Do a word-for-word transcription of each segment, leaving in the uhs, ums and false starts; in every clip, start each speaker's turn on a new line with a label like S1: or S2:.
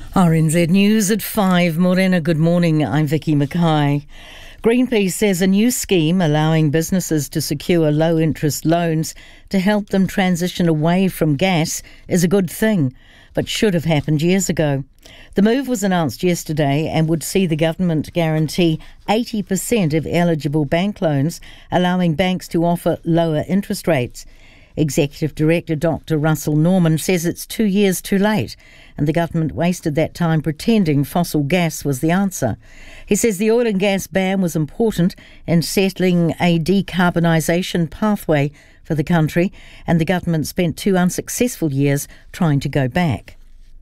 S1: R N Z News at five. Morena, good morning. I'm Vicky Mackay. Greenpeace says a new scheme allowing businesses to secure low-interest loans to help them transition away from gas is a good thing, but should have happened years ago. The move was announced yesterday and would see the government guarantee eighty percent of eligible bank loans, allowing banks to offer lower interest rates. Executive Director Doctor Russell Norman says it's two years too late and the government wasted that time pretending fossil gas was the answer. He says the oil and gas ban was important in settling a decarbonisation pathway for the country, and the government spent two unsuccessful years trying to go back.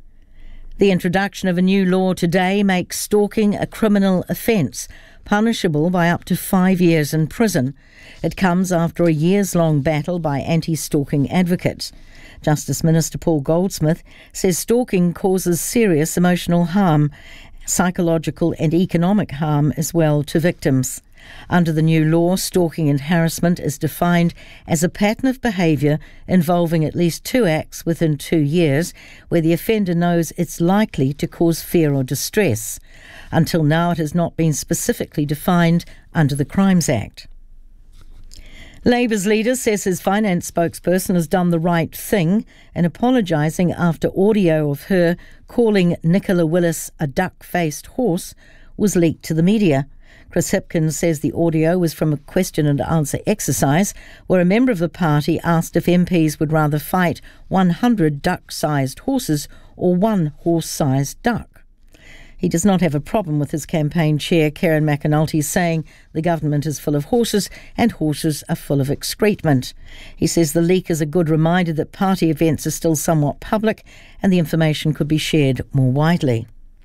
S1: The introduction of a new law today makes stalking a criminal offence, punishable by up to five years in prison. It comes after a years-long battle by anti-stalking advocates. Justice Minister Paul Goldsmith says stalking causes serious emotional harm, psychological and economic harm as well to victims. Under the new law, stalking and harassment is defined as a pattern of behaviour involving at least two acts within two years, where the offender knows it's likely to cause fear or distress. Until now, it has not been specifically defined under the Crimes Act. Labour's leader says his finance spokesperson has done the right thing in apologising after audio of her calling Nicola Willis a duck-faced horse was leaked to the media. Chris Hipkins says the audio was from a question and answer exercise where a member of the party asked if M Ps would rather fight one hundred duck-sized horses or one horse-sized duck. He does not have a problem with his campaign chair, Karen McAnulty, saying the government is full of horses and horses are full of excrement. He says the leak is a good reminder that party events are still somewhat public and the information could be shared more widely.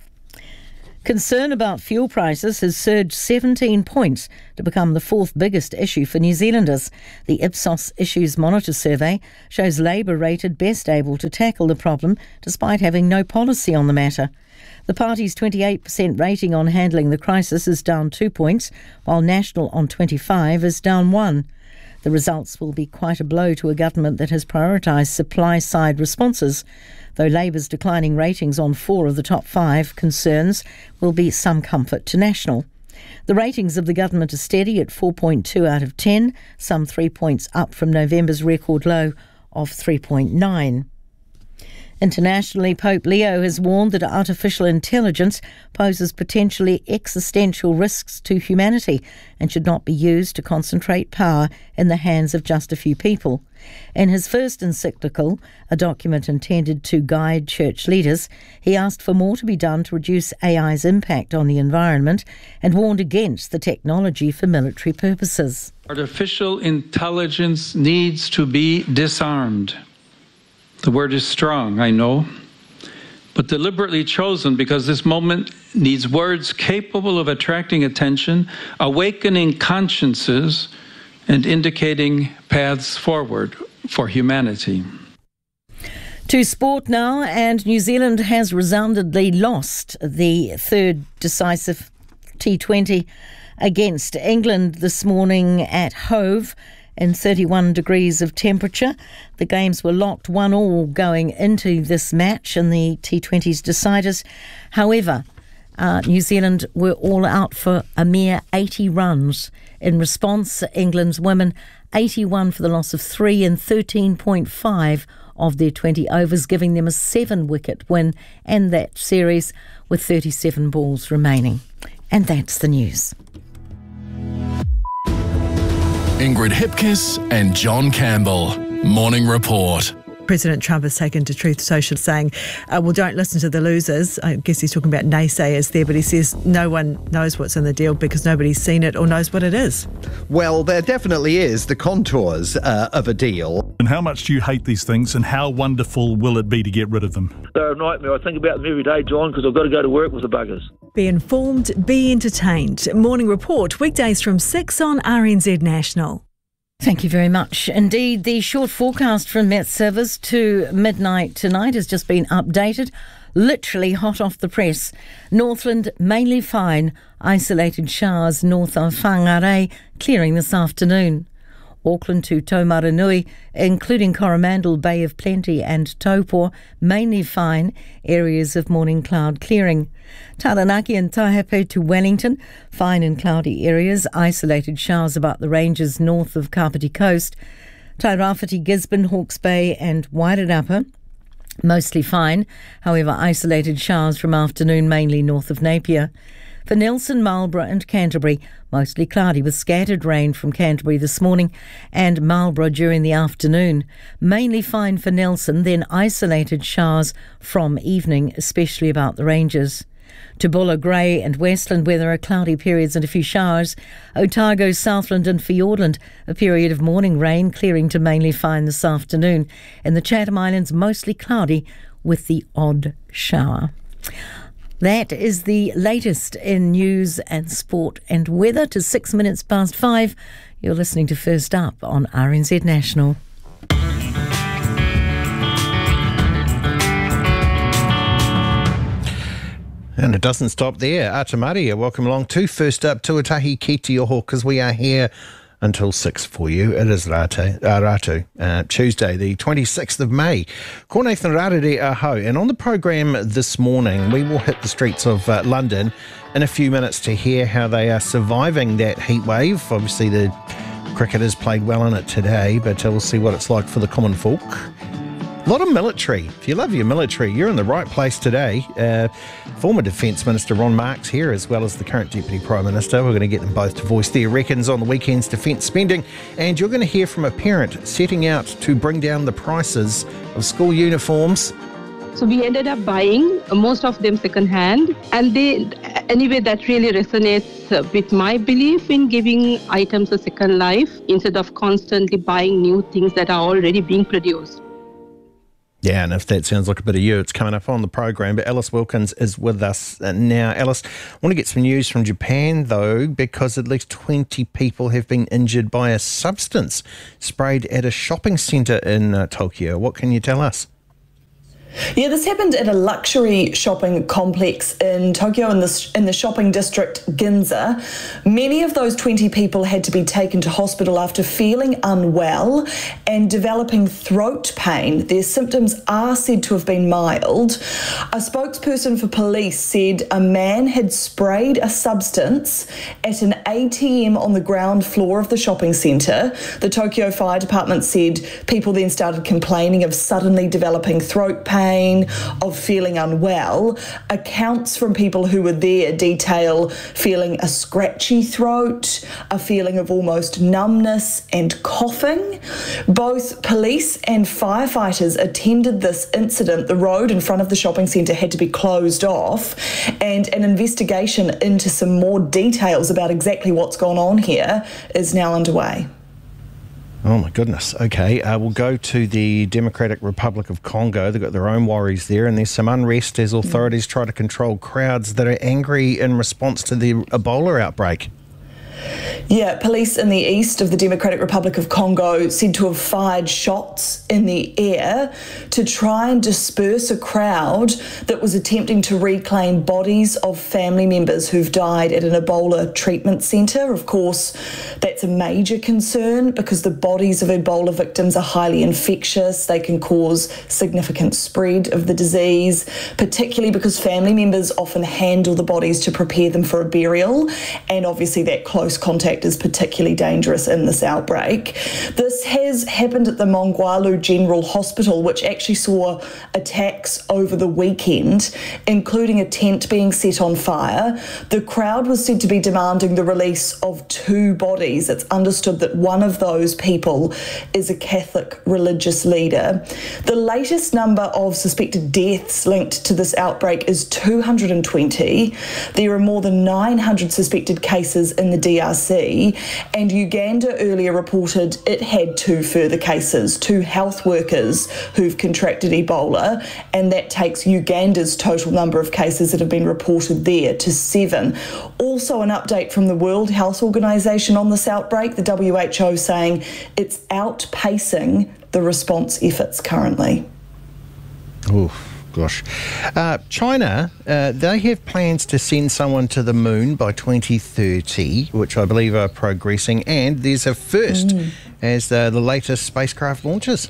S1: Concern about fuel prices has surged seventeen points to become the fourth biggest issue for New Zealanders. The Ipsos Issues Monitor survey shows Labour rated best able to tackle the problem despite having no policy on the matter. The party's twenty-eight percent rating on handling the crisis is down two points, while National on twenty-five is down one. The results will be quite a blow to a government that has prioritised supply-side responses. Though Labour's declining ratings on four of the top five concerns will be some comfort to National. The ratings of the government are steady at four point two out of ten, some three points up from November's record low of three point nine. Internationally, Pope Leo has warned that artificial intelligence poses potentially existential risks to humanity and should not be used to concentrate power in the hands of just a few people. In his first encyclical, a document intended to guide church leaders, he asked for more to be done to reduce A I's impact on the environment and warned against the technology for military purposes.
S2: Artificial intelligence needs to be disarmed. The word is strong, I know, but deliberately chosen because this moment needs words capable of attracting attention, awakening consciences, and indicating paths forward for humanity.
S1: To sport now, and New Zealand has resoundingly lost the third decisive T twenty against England this morning at Hove. In thirty-one degrees of temperature. The games were locked one all going into this match in the T twenty's deciders. However, uh, New Zealand were all out for a mere eighty runs. In response, England's women eighty-one for the loss of three and thirteen point five of their twenty overs, giving them a seven-wicket win and that series with thirty-seven balls remaining. And that's the news.
S3: Ingrid Hipkiss and John Campbell. Morning Report.
S4: President Trump has taken to Truth Social saying, uh, well, don't listen to the losers. I guess he's talking about naysayers there, but he says no one knows what's in the deal because nobody's seen it or knows what it is.
S5: Well, there definitely is the contours uh, of a deal.
S6: And how much do you hate these things and how wonderful will it be to get rid of them?
S7: They're a nightmare. I think about them every day, John, because I've got to go to work with the buggers.
S4: Be informed, be entertained. Morning Report, weekdays from six on R N Z National.
S1: Thank you very much. Indeed, the short forecast from Met Service to midnight tonight has just been updated. Literally hot off the press. Northland mainly fine. Isolated showers north of Whangarei clearing this afternoon. Auckland to Taumaranui, including Coromandel, Bay of Plenty and Taupō, mainly fine, areas of morning cloud clearing. Taranaki and Taihape to Wellington, fine and cloudy areas, isolated showers about the ranges north of Kapiti Coast. Tairāwhiti, Gisborne, Hawke's Bay and Wairarapa, mostly fine, however isolated showers from afternoon mainly north of Napier. For Nelson, Marlborough and Canterbury, mostly cloudy with scattered rain from Canterbury this morning and Marlborough during the afternoon. Mainly fine for Nelson, then isolated showers from evening, especially about the ranges. To Bulla, Grey and Westland, where there are cloudy periods and a few showers. Otago, Southland and Fiordland, a period of morning rain, clearing to mainly fine this afternoon. In the Chatham Islands, mostly cloudy with the odd shower. That is the latest in news and sport and weather to six minutes past five. You're listening to First Up on R N Z National.
S5: And it doesn't stop there. Atamaria, welcome along to First Up, tuatahi ki te oho, because we are here until six for you. It is Ratu, uh, Ratu uh, Tuesday, the twenty-sixth of May. Ko Nathan Rarere aho. And on the programme this morning, we will hit the streets of uh, London in a few minutes to hear how they are surviving that heat wave. Obviously, the cricketers played well in it today, but uh, we'll see what it's like for the common folk. A lot of military. If you love your military, you're in the right place today. Uh, former Defence Minister Ron Marks here, as well as the current Deputy Prime Minister. We're going to get them both to voice their reckons on the weekend's defence spending. And you're going to hear from a parent setting out to bring down the prices of school uniforms.
S8: So we ended up buying most of them second-hand. And they, anyway, that really resonates with my belief in giving items a second life instead of constantly buying new things that are already being produced.
S5: Yeah, and if that sounds like a bit of you, it's coming up on the program. But Alice Wilkins is with us now. Alice, I want to get some news from Japan, though, because at least twenty people have been injured by a substance sprayed at a shopping centre in uh, Tokyo. What can you tell us?
S9: Yeah, this happened at a luxury shopping complex in Tokyo in the, in the shopping district Ginza. Many of those twenty people had to be taken to hospital after feeling unwell and developing throat pain. Their symptoms are said to have been mild. A spokesperson for police said a man had sprayed a substance at an A T M on the ground floor of the shopping centre. The Tokyo Fire Department said people then started complaining of suddenly developing throat pain, of feeling unwell. Accounts from people who were there detail feeling a scratchy throat, a feeling of almost numbness and coughing. Both police and firefighters attended this incident. The road in front of the shopping centre had to be closed off, and an investigation into some more details about exactly what's gone on here is now underway.
S5: Oh, my goodness. Okay, uh, we'll go to the Democratic Republic of Congo. They've got their own worries there, and there's some unrest as authorities try to control crowds that are angry in response to the Ebola outbreak.
S9: Yeah, police in the east of the Democratic Republic of Congo said to have fired shots in the air to try and disperse a crowd that was attempting to reclaim bodies of family members who've died at an Ebola treatment centre. Of course, that's a major concern because the bodies of Ebola victims are highly infectious. They can cause significant spread of the disease, particularly because family members often handle the bodies to prepare them for a burial, and obviously that close contact is particularly dangerous in this outbreak. This has happened at the Mongwalu General Hospital, which actually saw attacks over the weekend, including a tent being set on fire. The crowd was said to be demanding the release of two bodies. It's understood that one of those people is a Catholic religious leader. The latest number of suspected deaths linked to this outbreak is two hundred twenty. There are more than nine hundred suspected cases in the D R C, and Uganda earlier reported it had two further cases, two health workers who've contracted Ebola, and that takes Uganda's total number of cases that have been reported there to seven. Also an update from the World Health Organization on this outbreak, the W H O saying it's outpacing the response efforts currently.
S5: Oof. Gosh. Uh, China, uh, they have plans to send someone to the moon by twenty thirty, which I believe are progressing, and there's a first mm. as uh, the latest spacecraft launches.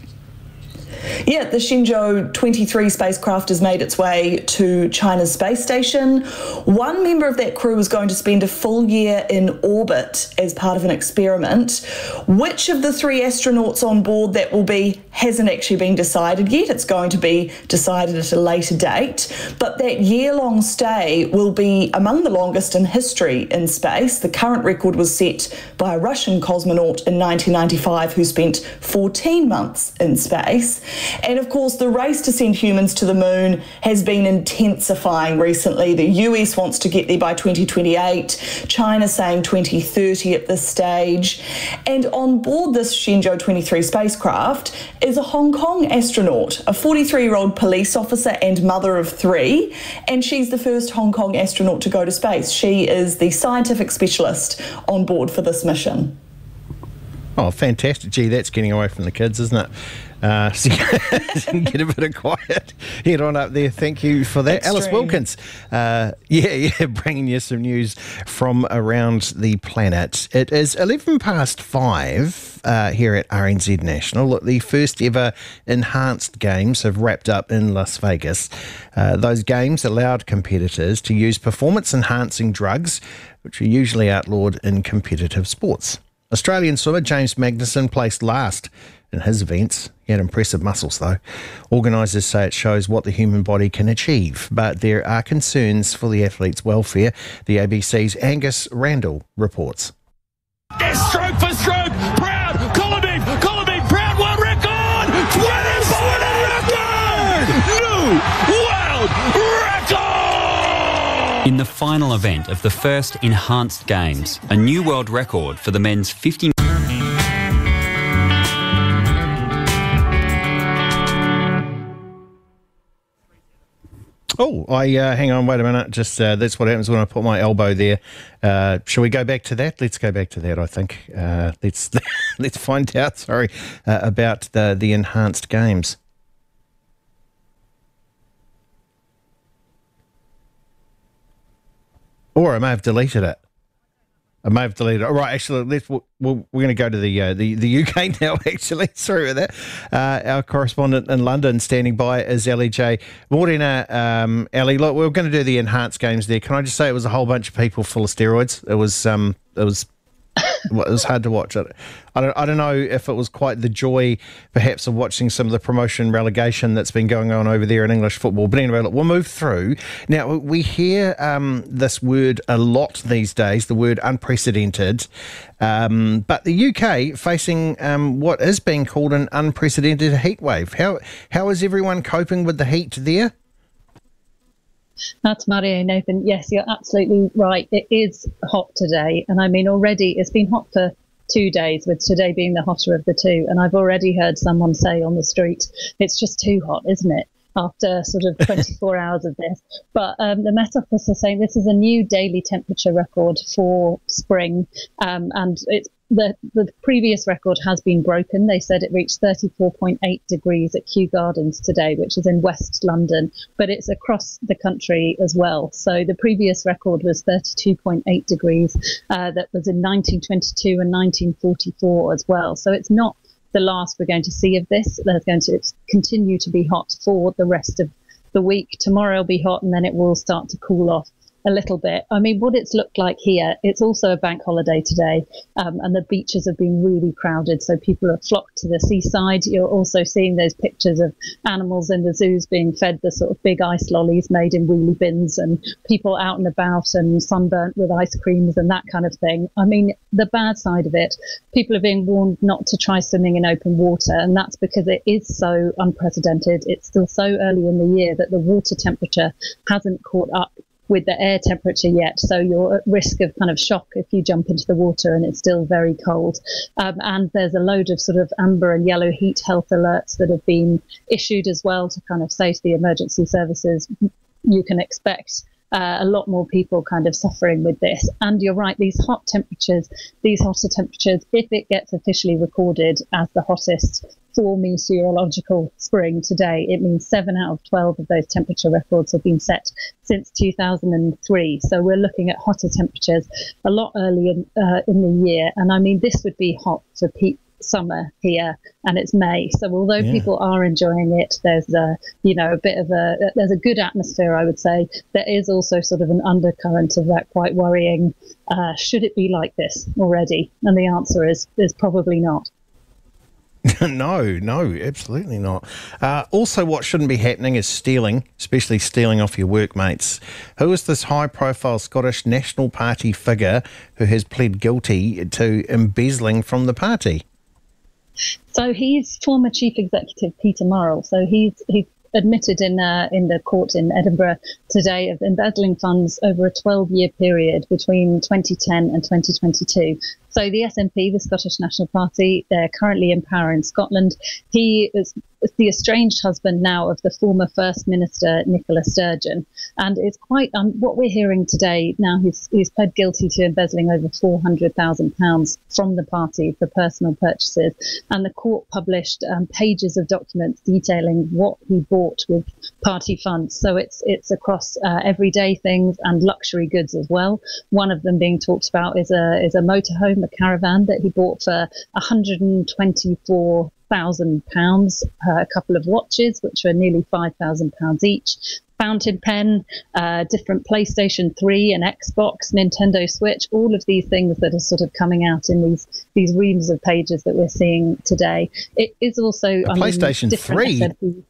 S9: Yeah, the Shenzhou twenty-three spacecraft has made its way to China's space station. One member of that crew is going to spend a full year in orbit as part of an experiment. Which of the three astronauts on board that will be hasn't actually been decided yet. It's going to be decided at a later date. But that year-long stay will be among the longest in history in space. The current record was set by a Russian cosmonaut in nineteen ninety-five who spent fourteen months in space. And of course, the race to send humans to the moon has been intensifying recently. The U S wants to get there by twenty twenty-eight, China saying twenty thirty at this stage. And on board this Shenzhou twenty-three spacecraft is a Hong Kong astronaut, a forty-three-year-old police officer and mother of three. And she's the first Hong Kong astronaut to go to space. She is the scientific specialist on board for this mission.
S5: Oh, fantastic. Gee, that's getting away from the kids, isn't it? Uh, so get a bit of quiet. Head on up there. Thank you for that. Extreme. Alice Wilkins. Uh, yeah, yeah, bringing you some news from around the planet. It is eleven past five uh, here at R N Z National. Look, the first ever enhanced games have wrapped up in Las Vegas. Uh, those games allowed competitors to use performance-enhancing drugs, which are usually outlawed in competitive sports. Australian swimmer James Magnussen placed last in his events. He had impressive muscles, though. Organisers say it shows what the human body can achieve, but there are concerns for the athlete's welfare. The A B C's Angus Randall reports.
S10: Yes, stroke for stroke, Proud, Colombi, Colombi, Proud world record! twenty-four record! New world record!
S11: In the final event of the first enhanced games, a new world record for the men's fifty.
S5: Oh, I uh, hang on, wait a minute. Just uh, that's what happens when I put my elbow there. Uh, shall we go back to that? Let's go back to that. I think uh, let's let's find out. Sorry uh, about the the enhanced games. Or I may have deleted it. I may have deleted it. All right, actually, let's, we'll, we're going to go to the, uh, the the U K now, actually. Sorry about that. Uh, our correspondent in London standing by is Ellie J. Morena, um, Ellie, look, we we're going to do the enhanced games there. Can I just say it was a whole bunch of people full of steroids? It was... Um, it was it was hard to watch it. I don't, I don't know if it was quite the joy, perhaps, of watching some of the promotion relegation that's been going on over there in English football. But anyway, look, we'll move through. Now, we hear um, this word a lot these days, the word unprecedented. Um, but the U K facing um, what is being called an unprecedented heat wave. How How is everyone coping with the heat there?
S12: That's Mario, Nathan. Yes, you're absolutely right. It is hot today. And I mean, already it's been hot for two days, with today being the hotter of the two. And I've already heard someone say on the street, it's just too hot, isn't it? After sort of twenty-four hours of this. But um, the Met Office are saying this is a new daily temperature record for spring. Um, and it's The, the previous record has been broken. They said it reached thirty-four point eight degrees at Kew Gardens today, which is in West London, but it's across the country as well. So the previous record was thirty-two point eight degrees. Uh, that was in nineteen twenty-two and nineteen forty-four as well. So it's not the last we're going to see of this. There's going to continue to be hot for the rest of the week. Tomorrow will be hot, and then it will start to cool off a little bit. I mean, what it's looked like here, it's also a bank holiday today, um, and the beaches have been really crowded, so people have flocked to the seaside. You're also seeing those pictures of animals in the zoos being fed the sort of big ice lollies made in wheelie bins, and people out and about and sunburnt with ice creams and that kind of thing. I mean, the bad side of it, people are being warned not to try swimming in open water, and that's because it is so unprecedented. It's still so early in the year that the water temperature hasn't caught up with the air temperature yet, so you're at risk of kind of shock if you jump into the water and it's still very cold. Um, and there's a load of sort of amber and yellow heat health alerts that have been issued as well to kind of say to the emergency services, you can expect uh, a lot more people kind of suffering with this. And you're right, these hot temperatures, these hotter temperatures, if it gets officially recorded as the hottest for meteorological spring today, it means seven out of twelve of those temperature records have been set since two thousand three. So we're looking at hotter temperatures a lot earlier in, uh, in the year. And I mean, this would be hot for peak summer here, and it's May. So although yeah. people are enjoying it, there's a, you know, a bit of a, there's a good atmosphere, I would say. There is also sort of an undercurrent of that quite worrying, uh, should it be like this already? And the answer is, is probably not.
S5: no, no, absolutely not. Uh, also, what shouldn't be happening is stealing, especially stealing off your workmates. Who is this high-profile Scottish National Party figure who has pled guilty to embezzling from the party?
S12: So he's former Chief Executive Peter Murrell. So he's he's admitted in uh, in the court in Edinburgh today of embezzling funds over a twelve-year period between twenty ten and twenty twenty-two. So the S N P, the Scottish National Party, they're currently in power in Scotland. He is the estranged husband now of the former First Minister, Nicola Sturgeon. And it's quite, um, what we're hearing today now, he's, he's pled guilty to embezzling over four hundred thousand pounds from the party for personal purchases. And the court published um, pages of documents detailing what he bought with party funds. So it's it's across uh, everyday things and luxury goods as well. One of them being talked about is a is a motorhome, a caravan that he bought for one hundred twenty-four thousand pounds, uh, a couple of watches, which were nearly five thousand pounds each, fountain pen, uh, different PlayStation three and Xbox, Nintendo Switch, all of these things that are sort of coming out in these these reams of pages that we're seeing today. It is also
S5: a
S12: I
S5: PlayStation
S12: mean,
S5: three.
S12: S N P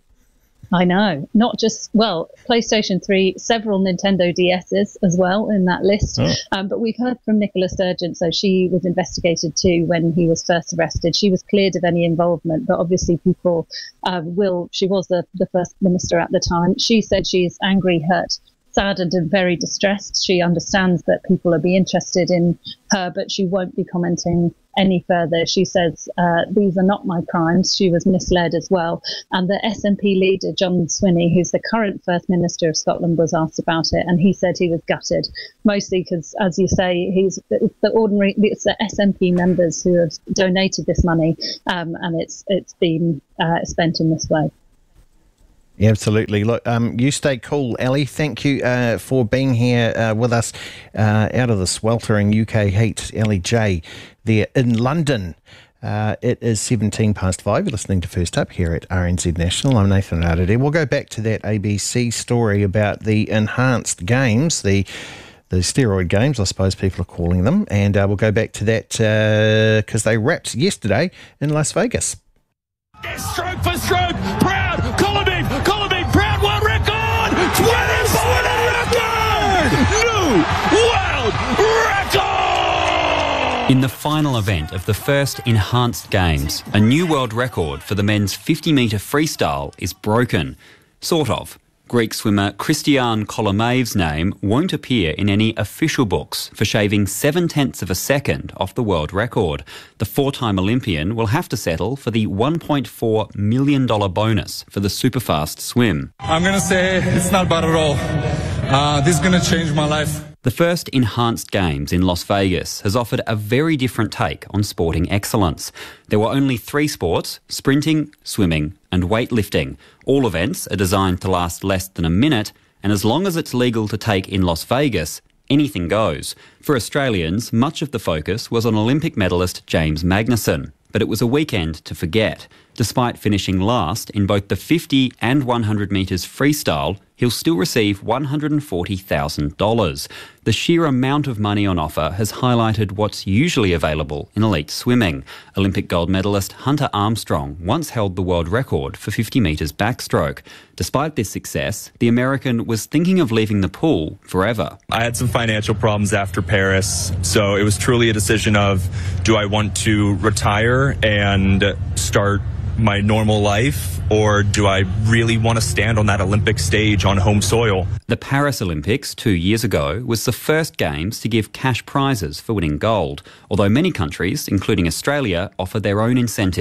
S12: I know, not just, well, PlayStation three, several Nintendo D S's as well in that list. Oh. Um, but we've heard from Nicola Sturgeon, so she was investigated too when he was first arrested. She was cleared of any involvement, but obviously people uh, will, she was the, the First Minister at the time. She said she is angry, hurt, saddened and very distressed. She understands that people will be interested in her, but she won't be commenting any further. She says, uh, these are not my crimes. She was misled as well. And the S N P leader, John Swinney, who's the current First Minister of Scotland, was asked about it, and he said he was gutted, mostly because, as you say, he's it's the ordinary, it's the S N P members who have donated this money, um, and it's it's been uh, spent in this way.
S5: Yeah, absolutely. Look, um, you stay cool, Ali. Thank you uh, for being here uh, with us uh, out of the sweltering U K heat. Ali J there in London. Uh, it is seventeen past five. You're listening to First Up here at R N Z National. I'm Nathan Rarere. We'll go back to that A B C story about the enhanced games, the the steroid games, I suppose people are calling them. And uh, we'll go back to that because uh, they wrapped yesterday in Las Vegas.
S10: Stroke for stroke, Proud, Colomine, Colomine, Proud world record, twenty-four winning record, new world record.
S11: In the final event of the first enhanced games, a new world record for the men's fifty metre freestyle is broken. Sort of. Greek swimmer Christian Kolomaev's name won't appear in any official books for shaving seven-tenths of a second off the world record. The four-time Olympian will have to settle for the one point four million dollars bonus for the superfast swim.
S13: I'm going to say it's not bad at all. Uh, this is going to change my life.
S11: The first enhanced games in Las Vegas has offered a very different take on sporting excellence. There were only three sports: sprinting, swimming and weightlifting. All events are designed to last less than a minute, and as long as it's legal to take in Las Vegas, anything goes. For Australians, much of the focus was on Olympic medalist James Magnussen, but it was a weekend to forget. Despite finishing last in both the fifty and one hundred metres freestyle, he'll still receive one hundred forty thousand dollars. The sheer amount of money on offer has highlighted what's usually available in elite swimming. Olympic gold medalist Hunter Armstrong once held the world record for fifty metres backstroke. Despite this success, the American was thinking of leaving the pool forever.
S14: I had some financial problems after Paris, so it was truly a decision of, do I want to retire and start my normal life, or do I really want to stand on that Olympic stage on home soil?
S11: The Paris Olympics two years ago was the first games to give cash prizes for winning gold, although many countries, including Australia, offer their own incentives.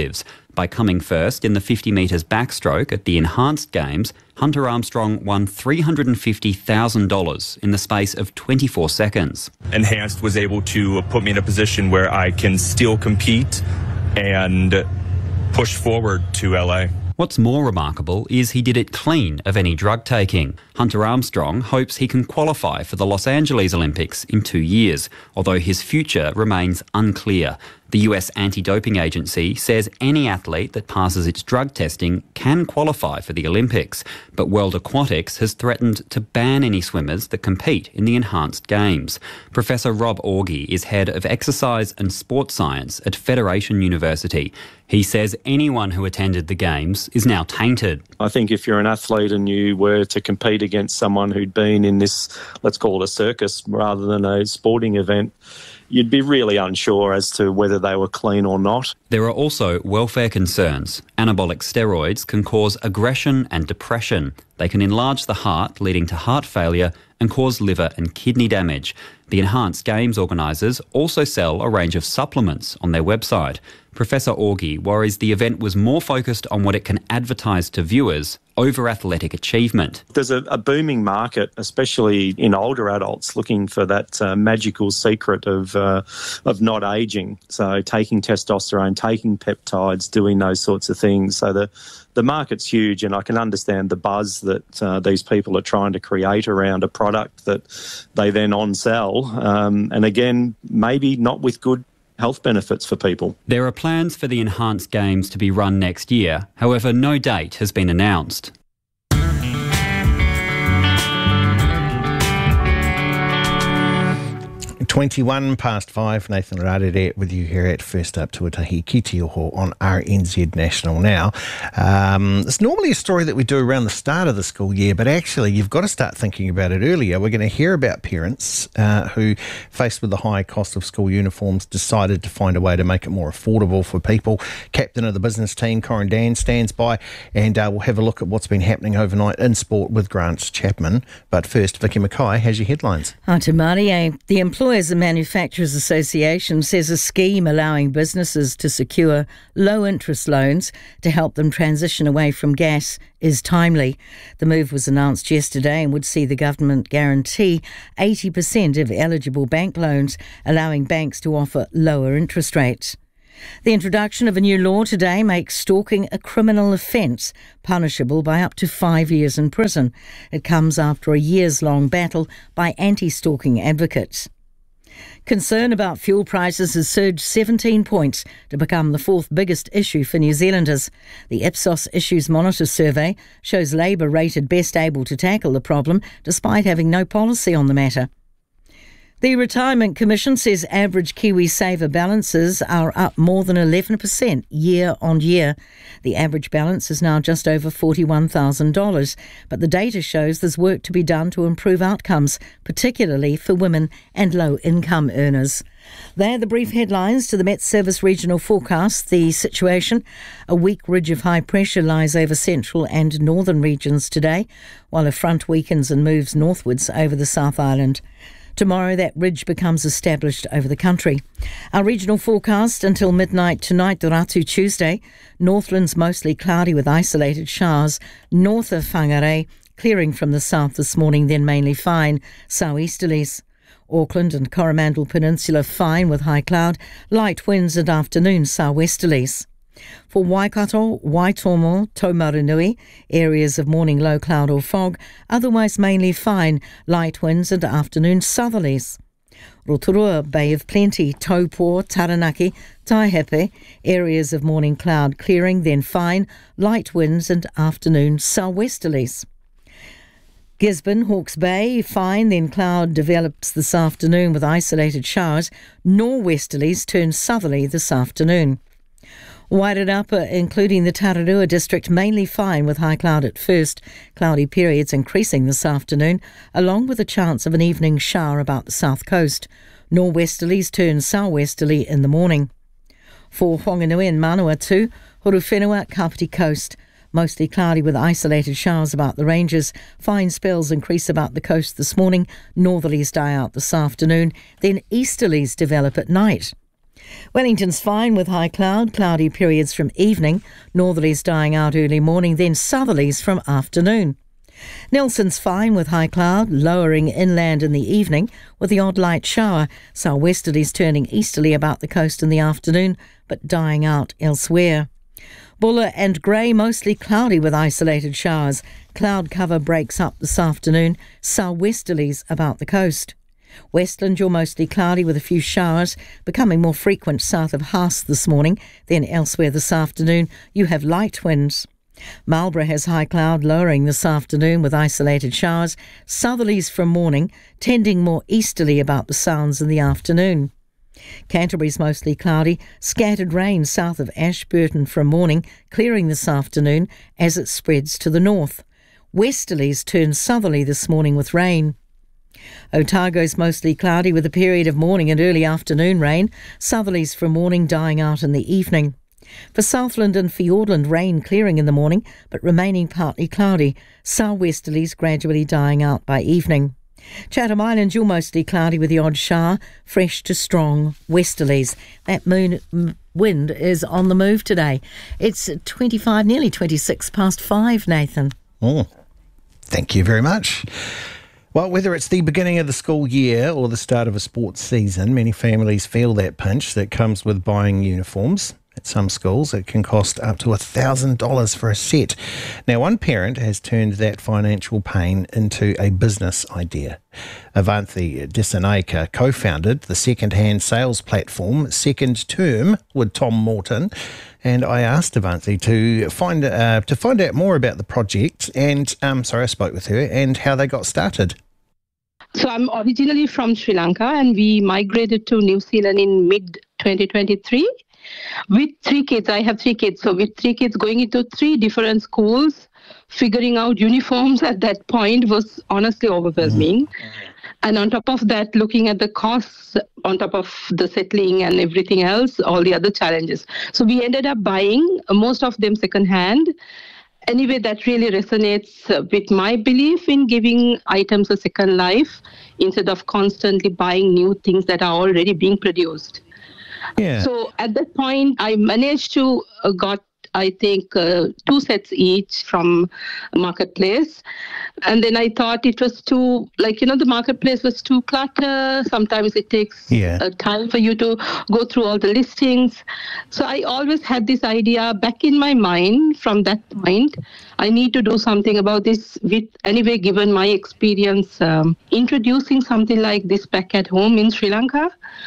S11: By coming first in the fifty metres backstroke at the Enhanced Games, Hunter Armstrong won three hundred fifty thousand dollars in the space of twenty-four seconds.
S14: Enhanced was able to put me in a position where I can still compete and push forward to L A.
S11: What's more remarkable is he did it clean of any drug taking. Hunter Armstrong hopes he can qualify for the Los Angeles Olympics in two years, although his future remains unclear. The U S anti-doping agency says any athlete that passes its drug testing can qualify for the Olympics, but World Aquatics has threatened to ban any swimmers that compete in the Enhanced Games. Professor Rob Augie is head of exercise and sports science at Federation University. He says anyone who attended the Games is now tainted.
S15: I think if you're an athlete and you were to compete against someone who'd been in this, let's call it a circus rather than a sporting event, you'd be really unsure as to whether they were clean or not.
S11: There are also welfare concerns. Anabolic steroids can cause aggression and depression. They can enlarge the heart, leading to heart failure and cause liver and kidney damage. The Enhanced Games organisers also sell a range of supplements on their website. Professor Augie worries the event was more focused on what it can advertise to viewers over athletic achievement.
S15: There's a, a booming market, especially in older adults, looking for that uh, magical secret of uh, of not ageing. So taking testosterone, taking peptides, doing those sorts of things. So the the market's huge, and I can understand the buzz that uh, these people are trying to create around a product that they then on-sell. Um, and again, maybe not with good health benefits for people.
S11: There are plans for the Enhanced Games to be run next year. However, no date has been announced.
S5: twenty-one past five, Nathan Rarere with you here at First Up Tuatahi Ki Te Oho on R N Z National Now. Um, it's normally a story that we do around the start of the school year, but actually you've got to start thinking about it earlier. We're going to hear about parents uh, who, faced with the high cost of school uniforms, decided to find a way to make it more affordable for people. Captain of the business team, Corin Dan, stands by, and uh, we'll have a look at what's been happening overnight in sport with Grant Chapman. But first, Vicky Mackay has your headlines.
S1: Hi, Te Mārie. The Employers and Manufacturers Association says a scheme allowing businesses to secure low-interest loans to help them transition away from gas is timely. The move was announced yesterday and would see the government guarantee eighty percent of eligible bank loans, allowing banks to offer lower interest rates. The introduction of a new law today makes stalking a criminal offence, punishable by up to five years in prison. It comes after a years-long battle by anti-stalking advocates. Concern about fuel prices has surged seventeen points to become the fourth biggest issue for New Zealanders. The Ipsos Issues Monitor survey shows Labour rated best able to tackle the problem despite having no policy on the matter. The Retirement Commission says average Kiwi saver balances are up more than eleven percent year on year. The average balance is now just over forty-one thousand dollars, but the data shows there's work to be done to improve outcomes, particularly for women and low-income earners. They're the brief headlines to the Met Service regional forecast. The situation: a weak ridge of high pressure lies over central and northern regions today, while a front weakens and moves northwards over the South Island. Tomorrow, that ridge becomes established over the country. Our regional forecast until midnight tonight, the Ratu Tuesday. Northlands mostly cloudy with isolated showers. North of Whangarei, clearing from the south this morning, then mainly fine. Southeasterlies. Auckland and Coromandel Peninsula fine with high cloud. Light winds and afternoon southwesterlies. For Waikato, Waitomo, Taumarunui, areas of morning low cloud or fog, otherwise mainly fine, light winds and afternoon southerlies. Rotorua, Bay of Plenty, Taupo, Taranaki, Taihape, areas of morning cloud clearing, then fine, light winds and afternoon southwesterlies. Gisborne, Hawke's Bay, fine, then cloud develops this afternoon with isolated showers. Norwesterlies turn southerly this afternoon. Wairarapa, including the Tararua district, mainly fine with high cloud at first, cloudy periods increasing this afternoon, along with a chance of an evening shower about the south coast. Norwesterlies turn southwesterly in the morning. For Whanganui and Manawatu, Horowhenua, Kapiti Coast, mostly cloudy with isolated showers about the ranges. Fine spells increase about the coast this morning, northerlies die out this afternoon, then easterlies develop at night. Wellington's fine with high cloud, cloudy periods from evening, northerlies dying out early morning, then southerlies from afternoon. Nelson's fine with high cloud, lowering inland in the evening with the odd light shower, southwesterlies turning easterly about the coast in the afternoon, but dying out elsewhere. Buller and Grey mostly cloudy with isolated showers. Cloud cover breaks up this afternoon, southwesterlies about the coast. Westland, you're mostly cloudy with a few showers, becoming more frequent south of Haas this morning, then elsewhere this afternoon you have light winds. Marlborough has high cloud lowering this afternoon with isolated showers, southerlies from morning, tending more easterly about the Sounds in the afternoon. Canterbury's mostly cloudy, scattered rain south of Ashburton from morning, clearing this afternoon as it spreads to the north. Westerlies turn southerly this morning with rain. Otago's mostly cloudy with a period of morning and early afternoon rain, southerlies from morning dying out in the evening. For Southland and Fiordland, rain clearing in the morning but remaining partly cloudy, southwesterlies gradually dying out by evening. Chatham Island, you're mostly cloudy with the odd shower, fresh to strong westerlies. That moon m- wind is on the move today. It's twenty-five, nearly twenty-six past five, Nathan.
S5: Oh, thank you very much. Well, whether it's the beginning of the school year or the start of a sports season, many families feel that pinch that comes with buying uniforms. At some schools, it can cost up to one thousand dollars for a set. Now, one parent has turned that financial pain into a business idea. Avanthi Dissanayake co-founded the second-hand sales platform Second Term with Tom Morton, and I asked Avanthi to find uh, to find out more about the project. And um, sorry, I spoke with her and how they got started.
S8: So I'm originally from Sri Lanka, and we migrated to New Zealand in mid twenty twenty-three. With three kids, I have three kids. So with three kids going into three different schools, figuring out uniforms at that point was honestly overwhelming. Mm-hmm. And on top of that, looking at the costs, on top of the settling and everything else, all the other challenges. So we ended up buying most of them secondhand. Anyway, that really resonates with my belief in giving items a second life instead of constantly buying new things that are already being produced.
S5: Yeah.
S8: So at that point, I managed to uh, got, I think, uh, two sets each from Marketplace. And then I thought it was too, like, you know, the Marketplace was too cluttered. Sometimes it takes
S5: yeah.
S8: uh, time for you to go through all the listings. So I always had this idea back in my mind from that point. I need to do something about this with, anyway, given my experience um, introducing something like this back at home in Sri Lanka.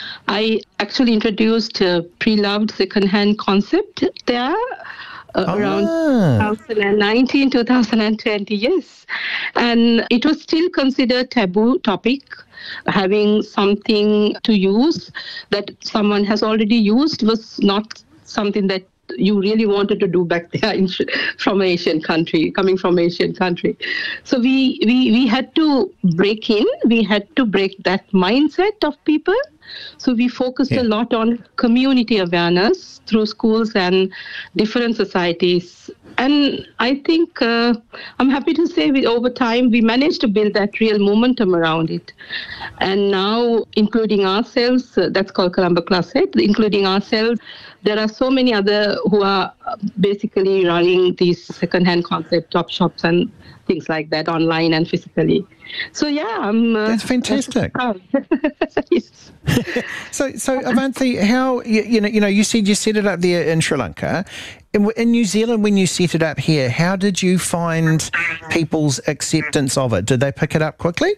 S8: I actually introduced a pre-loved second-hand concept there uh,
S5: ah.
S8: around twenty nineteen, twenty twenty, yes. And it was still considered taboo topic, having something to use that someone has already used was not something that you really wanted to do back there in, from an Asian country, coming from an Asian country. So we, we, we had to break in, we had to break that mindset of people. So we focused yeah. a lot on community awareness through schools and different societies. And I think uh, I'm happy to say with over time, we managed to build that real momentum around it. And now, including ourselves, uh, that's called Colombo Closet, including ourselves, there are so many other who are basically running these second-hand concept top shops and things like that online and physically. So yeah, I'm. Uh,
S5: that's fantastic.
S8: Yes.
S5: so, so Avanthi, how you, you know, you know, you said you set it up there in Sri Lanka, in, in New Zealand. When you set it up here, how did you find people's acceptance of it? Did they pick it up quickly?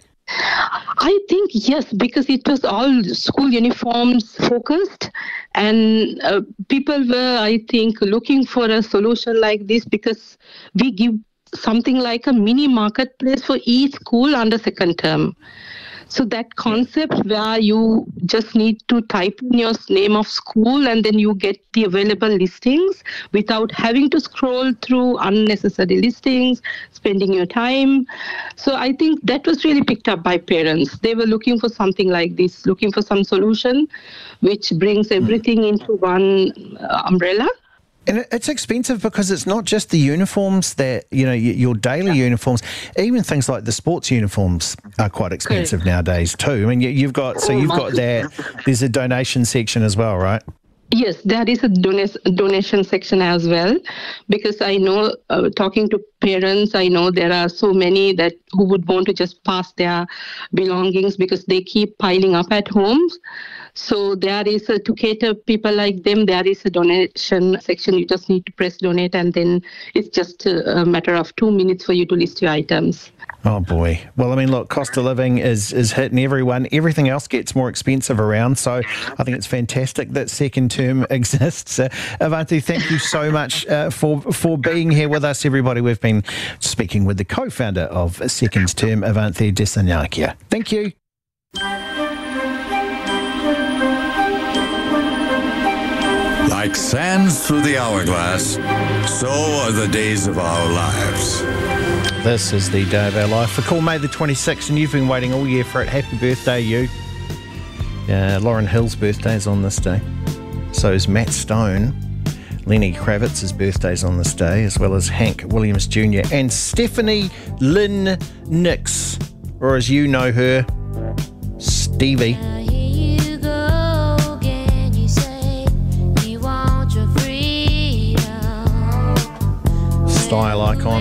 S8: I think yes, because it was all school uniforms focused, and uh, people were, I think, looking for a solution like this because we give something like a mini marketplace for each school under second term. So that concept where you just need to type in your name of school and then you get the available listings without having to scroll through unnecessary listings, spending your time. So I think that was really picked up by parents. They were looking for something like this, looking for some solution which brings everything into one uh, umbrella.
S5: And it's expensive because it's not just the uniforms that, you know, your daily uniforms, even things like the sports uniforms are quite expensive Correct. nowadays too. I mean, you've got, so you've got that, there's a donation section as well, right?
S8: Yes, there is a donation donation section as well, because I know, uh, talking to parents, I know there are so many that who would want to just pass their belongings because they keep piling up at homes. So there is a, to cater people like them, there is a donation section. You just need to press donate, and then it's just a, a matter of two minutes for you to list your items.
S5: Oh boy. Well, I mean, look, cost of living is, is hitting everyone. Everything else gets more expensive around. So I think it's fantastic that Second Term exists. Uh, Avanti, thank you so much uh, for, for being here with us, everybody. We've been speaking with the co-founder of Second Term, Avanti Dissanayake. Thank you.
S16: Like sands through the hourglass, so are the days of our lives.
S5: This is the day of our life. For Call May the twenty-sixth, and you've been waiting all year for it. Happy birthday, you. Uh, Lauren Hill's birthday is on this day. So is Matt Stone. Lenny Kravitz's birthday's on this day, as well as Hank Williams Junior and Stephanie Lynn Nix, or as you know her, Stevie. Style icon.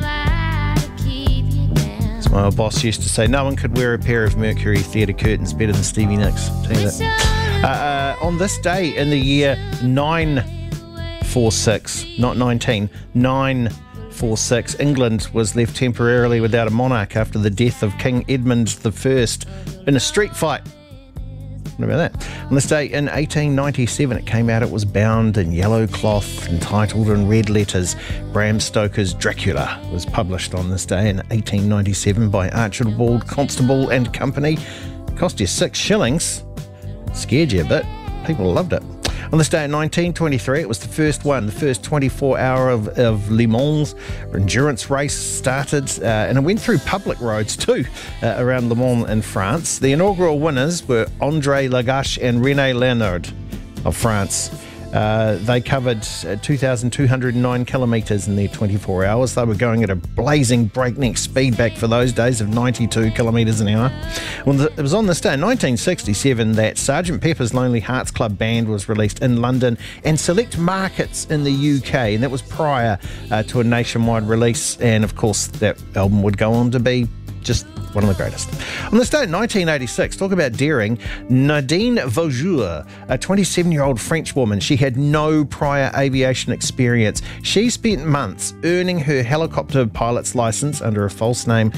S5: As my old boss used to say, no one could wear a pair of Mercury Theatre curtains better than Stevie Nicks. I'll tell you that. Uh, uh, on this day in the year nine forty-six, not nineteen, nine forty-six, England was left temporarily without a monarch after the death of King Edmund the First in a street fight. What about that? On this day in eighteen ninety-seven, it came out, it was bound in yellow cloth, entitled in red letters. Bram Stoker's Dracula was published on this day in eighteen ninety-seven by Archibald Constable and Company. Cost you six shillings. Scared you a bit. People loved it. On this day in nineteen twenty-three, it was the first one, the first twenty-four hour of, of Le Mans endurance race started, uh, and it went through public roads too, uh, around Le Mans in France. The inaugural winners were André Lagache and René Léonard of France. Uh, they covered uh, two thousand two hundred nine kilometres in their twenty-four hours. They were going at a blazing breakneck speed back for those days of ninety-two kilometres an hour. Well, it was on this day in nineteen sixty-seven that Sergeant Pepper's Lonely Hearts Club Band was released in London and select markets in the U K, and that was prior uh, to a nationwide release. And of course, that album would go on to be just one of the greatest. On this day in nineteen eighty-six, talk about daring, Nadine Vaujour, a twenty-seven-year-old French woman. She had no prior aviation experience. She spent months earning her helicopter pilot's license under a false name